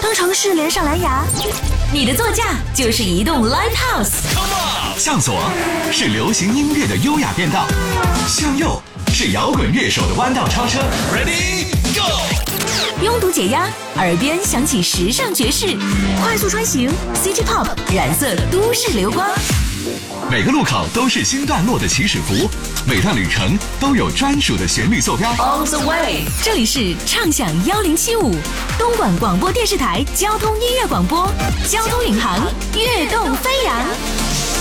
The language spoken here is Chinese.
当城市连上蓝牙，你的座驾就是移动 Live House。 向左是流行音乐的优雅变道，向右是摇滚乐手的弯道超车。Ready Go！ 拥堵解压，耳边响起时尚爵士，快速穿行 City Pop 染色都市流光。 每个路口都是新段落的起始符，每段旅程都有专属的旋律坐标。 On the way， 这里是畅享1075，东莞广播电视台交通音乐广播，交通领航，跃动飞扬。